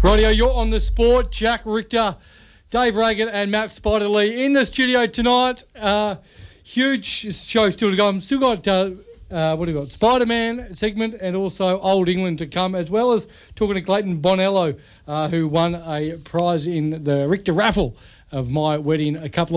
Rightio, you're on the sport. Jack Richter, Dave Reagan and Matt Spiderlee in the studio tonight. Huge show still to go. I've still got, what do you got? Spider-Man segment and also Old England to come, as well as talking to Clayton Bonello, who won a prize in the Richter raffle of my wedding a couple of